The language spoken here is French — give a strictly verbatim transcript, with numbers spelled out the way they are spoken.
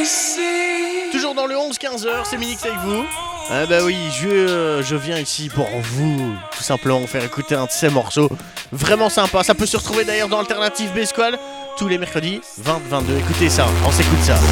Toujours dans le onze quinze heures, c'est Minix avec vous. Ah bah oui, je, je viens ici pour vous, tout simplement, vous faire écouter un de ces morceaux vraiment sympa. Ça peut se retrouver d'ailleurs dans Alternative B-Squad tous les mercredis, vingt vingt-deux. Écoutez ça, on s'écoute ça.